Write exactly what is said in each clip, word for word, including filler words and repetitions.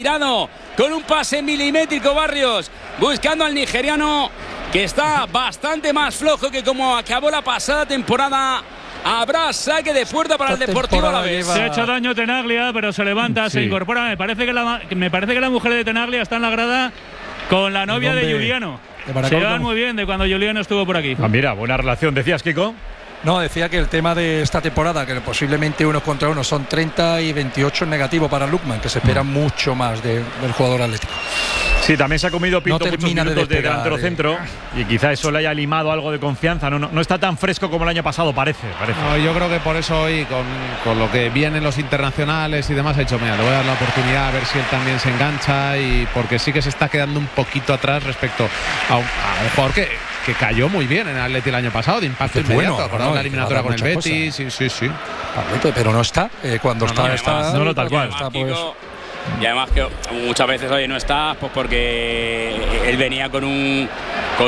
tirado con un pase milimétrico Barrios, buscando al nigeriano, que está bastante más flojo que como acabó la pasada temporada. Habrá saque de puerta para Esta el Deportivo Alavés. Se ha hecho daño Tenaglia, pero se levanta, sí. se incorpora. Me parece que la, me parece que la mujer de Tenaglia está en la grada con la novia de Juliano. De se llevan muy bien de cuando Juliano estuvo por aquí. Ah, mira, buena relación. ¿Decías, Kiko? No, decía que el tema de esta temporada, que posiblemente unos contra uno son treinta y veintiocho en negativo para Lukman, que se espera mm. mucho más de, del jugador atlético. Sí, también se ha comido Pinto no muchos minutos de, de delantero de... centro y quizá eso le haya limado algo de confianza. No, no, no está tan fresco como el año pasado, parece. parece. No, yo creo que por eso hoy, con, con lo que vienen los internacionales y demás, ha dicho, mira, le voy a dar la oportunidad a ver si él también se engancha, y porque sí que se está quedando un poquito atrás respecto a un, a un jugador que, que cayó muy bien en el Atleti el año pasado, de impacto es inmediato, bueno, acordado no, la eliminatoria con el Betis, sí, sí, sí. Pero no está, eh, cuando no, está, no, está, además, no, no, tal cual. Está, pues. Y además que muchas veces hoy no está, pues porque él venía con un con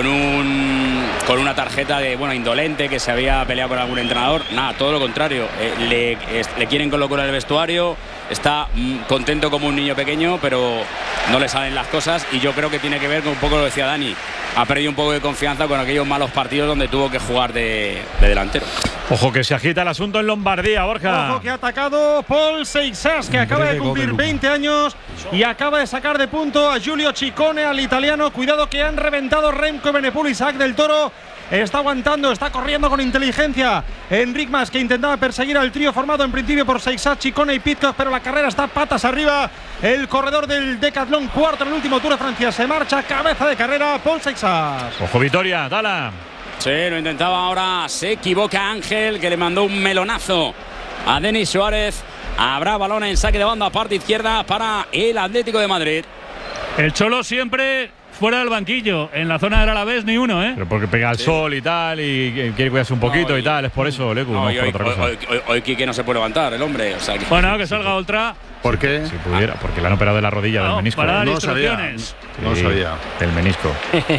un con una tarjeta de bueno indolente, que se había peleado con algún entrenador. Nada, todo lo contrario. Eh, le, es, le quieren colocar el vestuario, está mm, contento como un niño pequeño, pero no le salen las cosas, y yo creo que tiene que ver con un poco lo decía Dani. Ha perdido un poco de confianza con aquellos malos partidos donde tuvo que jugar de, de delantero. Ojo que se agita el asunto en Lombardía, Borja. Ojo que ha atacado Paul Seixas, que acaba de cumplir veinte años y acaba de sacar de punto a Giulio Ciccone, al italiano. Cuidado que han reventado Remco Evenepoel. Isaac del Toro está aguantando, está corriendo con inteligencia. Enric Mas, que intentaba perseguir al trío formado en principio por Seixas, Ciccone y Pidcock, pero la carrera está patas arriba. El corredor del Decathlon, cuarto en el último Tour de Francia, se marcha, cabeza de carrera Paul Seixas. Ojo Vitoria, dala. Sí, lo intentaba, ahora se equivoca Ángel, que le mandó un melonazo a Denis Suárez. Habrá balón en saque de banda, parte izquierda para el Atlético de Madrid. El Cholo siempre fuera del banquillo, en la zona del Alavés ni uno, ¿eh? Pero porque pega el sí. sol y tal, y quiere cuidarse un poquito no, y, y tal, es por eso, Lecu, no, no hoy, por otra hoy, cosa. Hoy, hoy, hoy Quique no se puede levantar, el hombre. O sea, que... Bueno, que salga Oltra. ¿Por qué? Si pudiera, ah. porque le han operado de la rodilla, no, del menisco. Para no instrucciones. Sí, no sabía. Del menisco.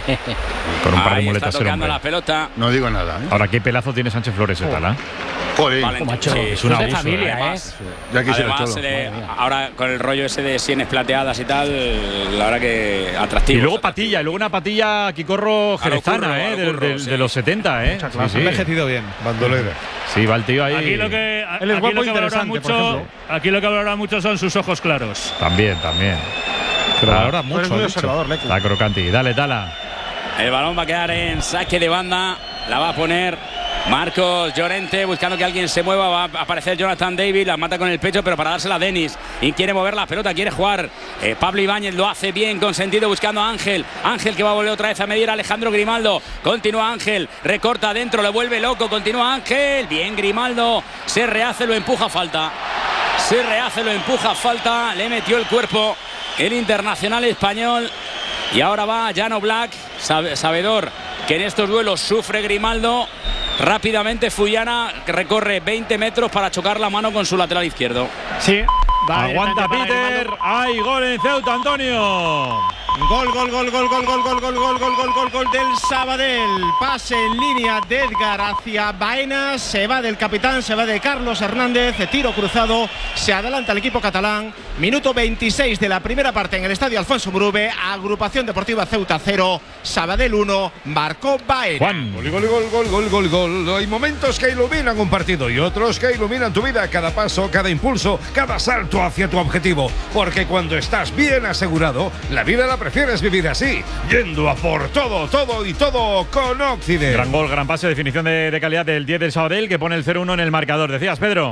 Con un par de muletas. Está tocando la pelota. No digo nada, ¿eh? Ahora, ¿qué pelazo tiene Sánchez Flores, oh. tal, ¿eh? Joder, vale, macho, sí, es una de familia, además, ¿eh? Ya quisiera además, le, ahora con el rollo ese de sienes plateadas y tal, la verdad que atractivo. Y luego patilla, y luego una patilla Quicorro jerezana, ¿eh? De, de, sí. de los setenta, ¿eh? Sí, sí. Ha envejecido bien. Bandolera. Sí, va el tío ahí. Aquí lo que, a, Él es aquí lo que valora mucho, aquí lo que valora mucho son sus ojos claros. También, también. Pero valora mucho. Es muy observador, Lecu. La crocanti. Dale, Tala. El balón va a quedar en saque de banda. La va a poner Marcos Llorente, buscando que alguien se mueva. Va a aparecer Jonathan David, la mata con el pecho, pero para dársela a Denis. Y quiere mover la pelota, quiere jugar. Eh, Pablo Ibáñez lo hace bien, con sentido, buscando a Ángel. Ángel que va a volver otra vez a medir a Alejandro Grimaldo. Continúa Ángel, recorta adentro, le vuelve loco. Continúa Ángel. Bien Grimaldo. Se rehace, lo empuja, falta. Se rehace, lo empuja, falta. Le metió el cuerpo el internacional español. Y ahora va Jan Black, sabedor que en estos duelos sufre Grimaldo. Rápidamente Fuyana recorre veinte metros para chocar la mano con su lateral izquierdo. Sí. Aguanta Peter. Hay gol en Ceuta, Antonio. Gol, gol, gol, gol, gol, gol, gol, gol, gol, gol, gol, gol, gol del Sabadell. Pase en línea de Edgar hacia Baena. Se va del capitán, se va de Carlos Hernández. Tiro cruzado. Se adelanta el equipo catalán. Minuto veintiséis de la primera parte en el estadio Alfonso Murube. Agrupación Deportiva Ceuta cero. Sabadell uno. Marcó Baena. Juan. Gol, gol, gol, gol, gol, gol, gol. Hay momentos que iluminan un partido y otros que iluminan tu vida. Cada paso, cada impulso, cada salto hacia tu objetivo. Porque cuando estás bien asegurado, la vida la prefieres vivir así, yendo a por todo, todo y todo con Occident. Gran gol, gran pase, definición de, de calidad del diez del Sabadell, que pone el cero uno en el marcador. Decías, Pedro.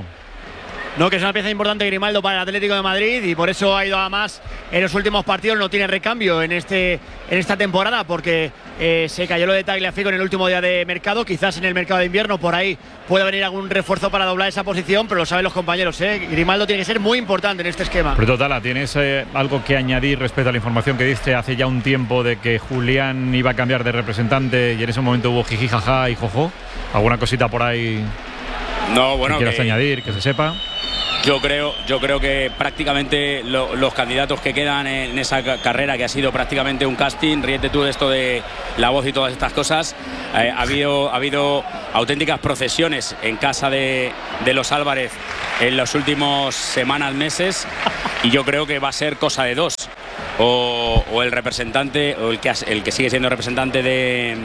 No, que es una pieza importante Grimaldo para el Atlético de Madrid, y por eso ha ido a más en los últimos partidos. No tiene recambio en este en esta temporada, porque eh, se cayó lo de Tagliafico en el último día de mercado. Quizás en el mercado de invierno por ahí pueda venir algún refuerzo para doblar esa posición, pero lo saben los compañeros, ¿eh? Grimaldo tiene que ser muy importante en este esquema. Pero Tala, ¿tienes eh, algo que añadir respecto a la información que diste hace ya un tiempo de que Julián iba a cambiar de representante y en ese momento hubo jiji, jaja y jojo? ¿Alguna cosita por ahí no, bueno, que quieras que... añadir, que se sepa? Yo creo, yo creo que prácticamente lo, los candidatos que quedan en esa carrera, que ha sido prácticamente un casting, ríete tú de esto de la voz y todas estas cosas, eh, ha, habido, ha habido auténticas procesiones en casa de, de los Álvarez en los últimos semanas, meses, y yo creo que va a ser cosa de dos. O, o el representante, o el que, el que sigue siendo representante de...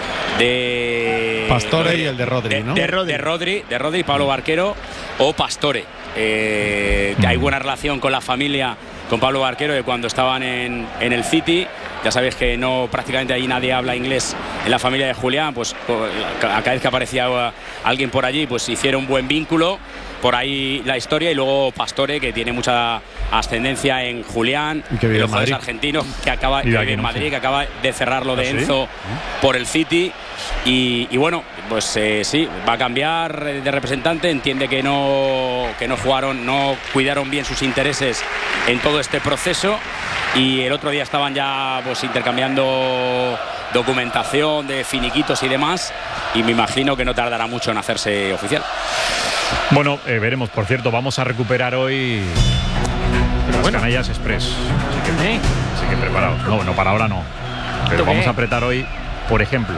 de Pastore y el de Rodri, de, ¿no? De, de Rodri, de Rodri, Pablo Barquero o Pastore. Eh, que hay buena relación con la familia, con Pablo Barquero, de cuando estaban en, en el City. Ya sabéis que no, prácticamente ahí nadie habla inglés en la familia de Julián, pues cada vez que aparecía alguien por allí, pues hicieron un buen vínculo. Por ahí la historia, y luego Pastore, que tiene mucha ascendencia en Julián, y que vive en Madrid, argentino, que acaba de en Madrid, sí, que acaba de cerrarlo de Enzo, ¿sí?, por el City. Y, y bueno, pues eh, sí, va a cambiar de representante. Entiende que no, que no jugaron, no cuidaron bien sus intereses en todo este proceso. Y el otro día estaban ya pues intercambiando documentación de finiquitos y demás. Y me imagino que no tardará mucho en hacerse oficial. Bueno, eh, veremos. Por cierto, vamos a recuperar hoy las bueno. Canallas Express. Así que, ¿sí? así que preparaos. No, no, para ahora no. Pero vamos a apretar hoy, por ejemplo,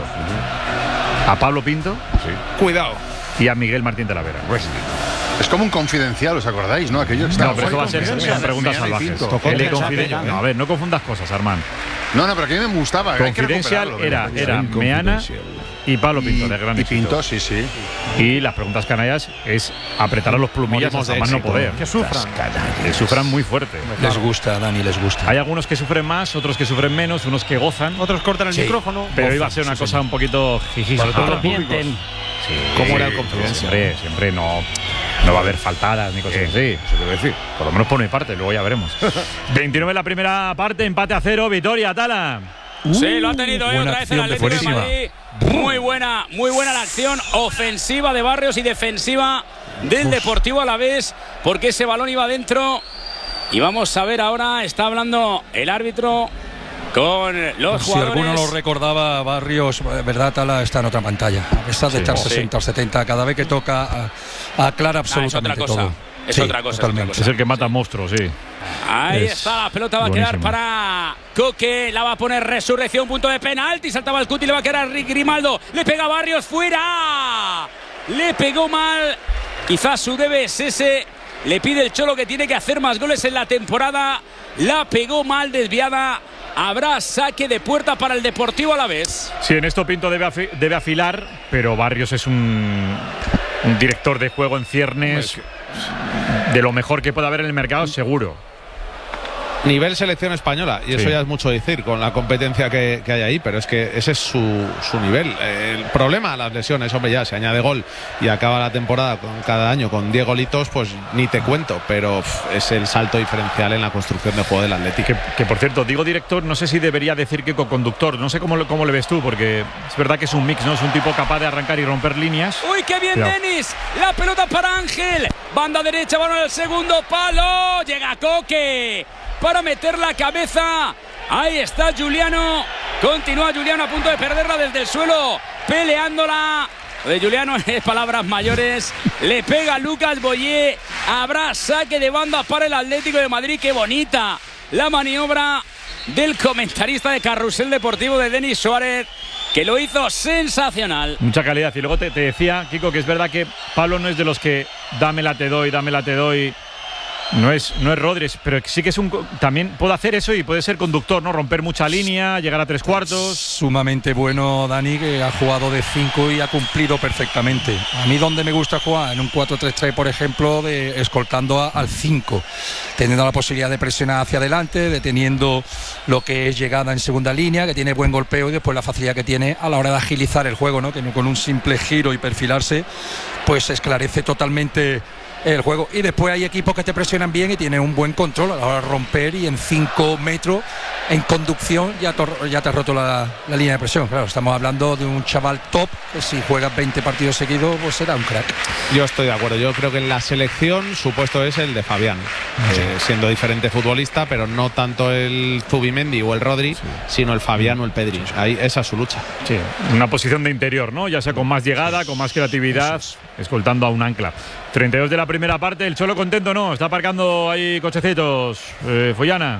a Pablo Pinto. Sí. Cuidado. Y a Miguel Martín Talavera. Pues, es como un confidencial, ¿os acordáis? No, aquello que no, pero esto va a ser son preguntas salvajes. No, a ver, no confundas cosas, Armand. No, no, pero que a mí me gustaba. Confidencial era, era Meana y Pablo Pinto, y, de gran y éxito. Pinto, sí, sí. Y las preguntas canallas es apretar a los plumillas hasta más no poder. Que sufran. Que sufran muy fuerte. Les gusta, Dani, les gusta. Hay algunos que sufren más, otros que sufren menos, unos que gozan. Otros cortan el sí. micrófono. Pero gozan, iba a ser una sí, cosa sí. un poquito jijija. Otros mienten. Sí, ¿cómo era el Confidencial? Siempre, siempre no, no va a haber faltadas ni cosas eh, así. Eso quiero decir. Por lo menos por mi parte, luego ya veremos. veintinueve la primera parte, empate a cero, victoria, Tala. Uh, sí, lo ha tenido hoy otra vez el Atlético de Madrid. Muy buena, muy buena la acción ofensiva de Barrios y defensiva del Uf. Deportivo Alavés, porque ese balón iba adentro. Y vamos a ver ahora, está hablando el árbitro con los si jugadores. Si alguno lo recordaba, Barrios, verdad, Tala está en otra pantalla. A pesar de sí, estar sesenta o sí. setenta, cada vez que toca, aclara absolutamente ah, es otra cosa. todo. Es, sí, otra cosa, es otra cosa. Es el que mata monstruos, sí. Ahí es está, la pelota va buenísimo. a quedar para Coque, la va a poner Resurrección, punto de penalti, saltaba el Cuti, le va a quedar a Grimaldo, le pega a Barrios, fuera, le pegó mal, quizás su debe es ese, le pide el Cholo que tiene que hacer más goles en la temporada, la pegó mal, desviada. Habrá saque de puerta para el Deportivo Alavés. Sí, en esto Pinto debe, afi debe afilar, pero Barrios es un, un director de juego en ciernes de lo mejor que puede haber en el mercado, seguro. Nivel selección española, y eso sí. ya es mucho decir con la competencia que, que hay ahí, pero es que ese es su, su nivel. El problema, las lesiones, hombre, ya se añade gol y acaba la temporada con, cada año con diez golitos, pues ni te cuento, pero pff, es el salto diferencial en la construcción de juego del Atlético. Que, que por cierto, digo director, no sé si debería decir que co-conductor, no sé cómo, cómo le ves tú, porque es verdad que es un mix, ¿no? Es un tipo capaz de arrancar y romper líneas. ¡Uy, qué bien, Cuidado. Denis! La pelota para Ángel, banda derecha, balón al segundo palo, llega Coque para meter la cabeza. Ahí está Juliano. Continúa Juliano a punto de perderla desde el suelo, peleándola. Lo de Juliano es palabras mayores. Le pega Lucas Boyé. Habrá saque de banda para el Atlético de Madrid. Qué bonita la maniobra del comentarista de Carrusel Deportivo, de Denis Suárez, que lo hizo sensacional. Mucha calidad. Y luego te, te decía, Kiko, que es verdad que Pablo no es de los que dámela te doy, dámela te doy. No es, no es Rodríguez, pero sí que es un. También puede hacer eso y puede ser conductor, ¿no? Romper mucha línea, llegar a tres cuartos. Sumamente bueno, Dani, que ha jugado de cinco y ha cumplido perfectamente. A mí, donde me gusta jugar, en un cuatro tres tres, por ejemplo, de escoltando a, al cinco, teniendo la posibilidad de presionar hacia adelante, deteniendo lo que es llegada en segunda línea, que tiene buen golpeo, y después la facilidad que tiene a la hora de agilizar el juego, ¿no? Que con un simple giro y perfilarse, pues esclarece totalmente el juego. Y después hay equipos que te presionan bien y tienen un buen control a la hora de romper, y en cinco metros en conducción ya te, ya te has roto la, la línea de presión. Claro, estamos hablando de un chaval top que si juegas veinte partidos seguidos pues será un crack. Yo estoy de acuerdo. Yo creo que en la selección su puesto es el de Fabián, sí. eh, siendo diferente futbolista, pero no tanto el Zubimendi o el Rodri, sí. sino el Fabián o el Pedri. Ahí esa es su lucha. Sí, una posición de interior, ¿no? Ya sea con más llegada, con más creatividad, escoltando a un ancla. treinta y dos de la primera parte, el Cholo contento, ¿no? Está aparcando ahí cochecitos, eh, Follana.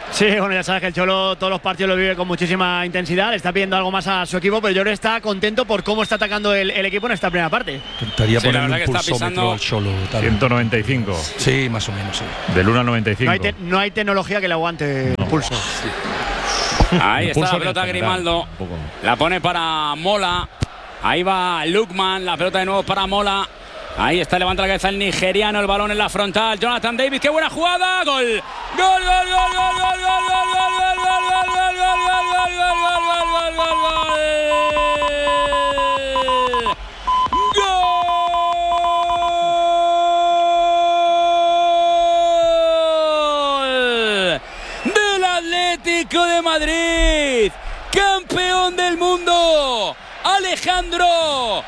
Sí, bueno, ya sabes que el Cholo todos los partidos lo vive con muchísima intensidad, le está pidiendo algo más a su equipo, pero yo creo que está contento por cómo está atacando el, el equipo en esta primera parte. Intentaría Sí, poner la un verdad que está pulsómetro pisando al Cholo. tal. ciento noventa y cinco. Sí, más o menos, sí. Del uno al noventa y cinco. No hay, te- no hay tecnología que le aguante el pulso. Ahí está Pulso la pelota en general, Grimaldo. un poco. La pone para Mola. Ahí va Lukman. La pelota de nuevo para Mola. Ahí está, levanta la cabeza el nigeriano. El balón en la frontal. Jonathan David, qué buena jugada. Gol. Gol, gol, gol, gol, gol, gol, gol, gol, gol, gol, gol, gol, gol, gol, gol, gol, gol, gol, gol. Del Atlético de Madrid, campeón del mundo, Alejandro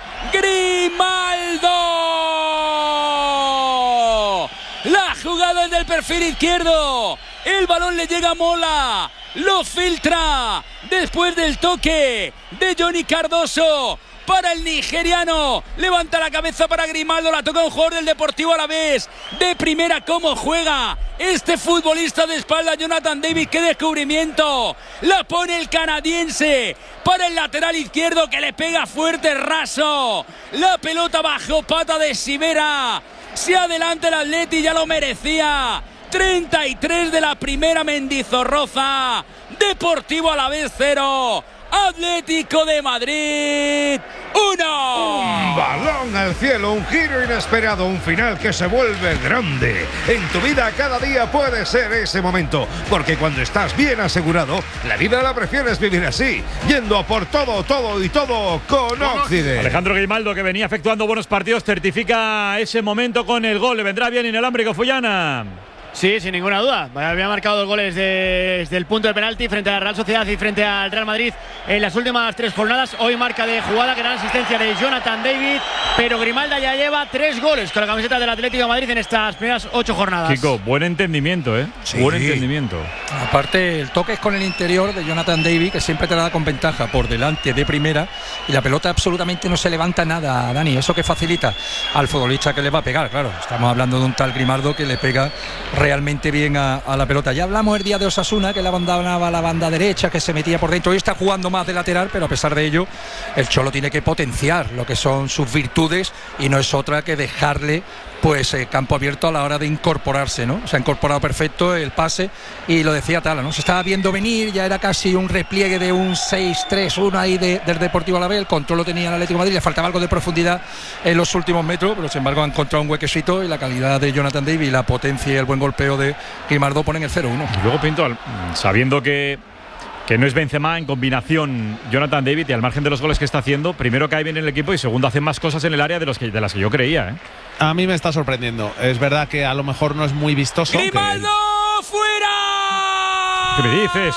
Grimaldo. La jugada es del perfil izquierdo, el balón le llega a Mola, lo filtra después del toque de Johnny Cardoso. Para el nigeriano, levanta la cabeza para Grimaldo, la toca un jugador del Deportivo Alavés. De primera, cómo juega este futbolista de espalda, Jonathan David, qué descubrimiento. La pone el canadiense para el lateral izquierdo que le pega fuerte, raso. La pelota bajo pata de Sivera. Se adelanta el Atleti, ya lo merecía. treinta y tres de la primera, Mendizorroza. Deportivo Alavés cero. Atlético de Madrid uno. Un balón al cielo, un giro inesperado, un final que se vuelve grande. En tu vida cada día puede ser ese momento, porque cuando estás bien asegurado, la vida la prefieres vivir así, yendo a por todo, todo y todo con Occident. Alejandro Grimaldo, que venía efectuando buenos partidos, certifica ese momento con el gol. Le vendrá bien inalámbrico Fullana. Sí, sin ninguna duda. Había marcado dos goles de, desde el punto de penalti frente a la Real Sociedad y frente al Real Madrid en las últimas tres jornadas. Hoy marca de jugada, gran asistencia de Jonathan David, pero Grimaldo ya lleva tres goles con la camiseta del Atlético de Madrid en estas primeras ocho jornadas. Chico, buen entendimiento, ¿eh? Sí. Buen entendimiento. Aparte, el toque es con el interior de Jonathan David, que siempre te la da con ventaja por delante de primera, y la pelota absolutamente no se levanta nada, Dani. Eso que facilita al futbolista que le va a pegar, claro. Estamos hablando de un tal Grimaldo que le pega realmente bien a, a la pelota. Ya hablamos el día de Osasuna, que la abandonaba la banda derecha, que se metía por dentro. Hoy está jugando más de lateral, pero a pesar de ello, el Cholo tiene que potenciar lo que son sus virtudes y no es otra que dejarle pues eh, campo abierto a la hora de incorporarse, ¿no? Se ha incorporado perfecto el pase y lo decía Tala, ¿no? Se estaba viendo venir, ya era casi un repliegue de un seis tres uno ahí de, del Deportivo Alavés, el control lo tenía el Atlético de Madrid, le faltaba algo de profundidad en los últimos metros, pero sin embargo ha encontrado un huequecito y la calidad de Jonathan David, la potencia y el buen golpeo de Grimaldo ponen el cero uno. Y luego Pinto, al- sabiendo que que no es Benzema, en combinación Jonathan David, y al margen de los goles que está haciendo, primero cae bien en el equipo y segundo hace más cosas en el área de, los que, de las que yo creía, ¿eh? A mí me está sorprendiendo. Es verdad que a lo mejor no es muy vistoso. ¡Grimaldo fuera! ¿Qué me dices?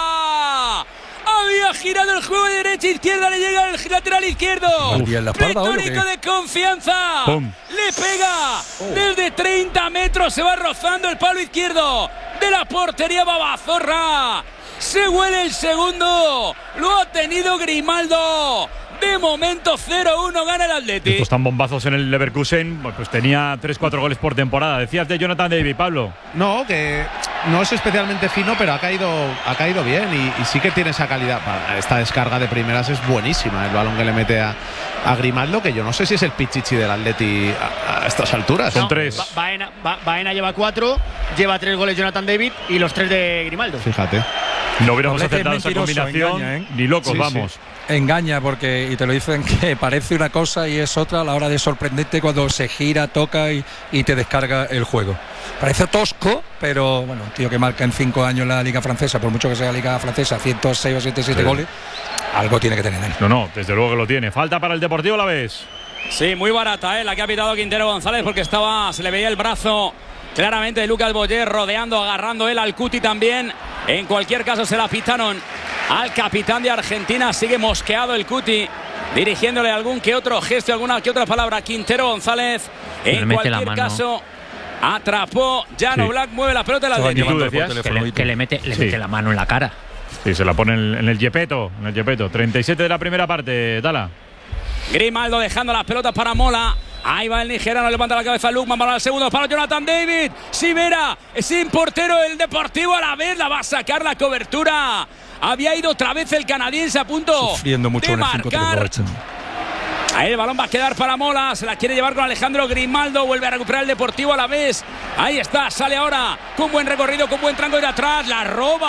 Había girado el juego de derecha a izquierda, le llega el lateral izquierdo. Uf, en la espalda, hoy, ¿o Retórico qué? de confianza. Pum. Le pega desde treinta metros, se va rozando el palo izquierdo de la portería Babazorra. Se huele el segundo, lo ha tenido Grimaldo. De momento cero uno gana el Atleti. Estos tan bombazos en el Leverkusen, pues tenía tres cuatro goles por temporada. Decías de Jonathan David, Pablo. No, que no es especialmente fino, pero ha caído, ha caído bien y, y sí que tiene esa calidad. Esta descarga de primeras es buenísima, el balón que le mete a, a Grimaldo, que yo no sé si es el pichichi del Atleti a, a estas alturas. Son No, tres. Ba- Baena, Ba- Baena lleva cuatro, lleva tres goles Jonathan David y los tres de Grimaldo. Fíjate. No hubiéramos Doblete acertado esa mentiroso, combinación, engaña, ¿eh? ni locos, Sí, vamos. sí. Engaña porque, y te lo dicen, que parece una cosa y es otra a la hora de sorprenderte cuando se gira, toca y, y te descarga el juego. Parece tosco, pero bueno, un tío que marca en cinco años la Liga Francesa, por mucho que sea la Liga Francesa, ciento seis o ciento siete Sí. goles, algo tiene que tener. No, no, desde luego que lo tiene. Falta para el Deportivo Alavés. Sí, muy barata, ¿eh? La que ha pitado Quintero González porque estaba, se le veía el brazo claramente de Lucas Boyer rodeando, agarrando él al Cuti también. En cualquier caso se la pitaron al capitán de Argentina. Sigue mosqueado el Cuti, dirigiéndole algún que otro gesto, alguna que otra palabra. Quintero González, en Le mete la cualquier mano. caso, atrapó. Jano Sí. Black mueve la pelota del Se van Atlético. llevando decías? por Que teléfono, le, y tú. que le mete, le Sí. mete la mano en la cara. Sí, se la pone en, en el Yepeto, en el Yepeto. treinta y siete de la primera parte, Tala. Grimaldo dejando las pelotas para Mola. Ahí va el nigeriano, levanta la cabeza Lukman, para el segundo palo Jonathan David. Simera, sin portero el Deportivo a la vez, la va a sacar la cobertura. Había ido otra vez el canadiense a punto Sufriendo mucho de en el cinco tres marcar. dos. Ahí el balón va a quedar para Mola, se la quiere llevar con Alejandro Grimaldo, vuelve a recuperar el Deportivo a la vez. Ahí está, sale ahora con buen recorrido, con buen tranco de atrás, la roba.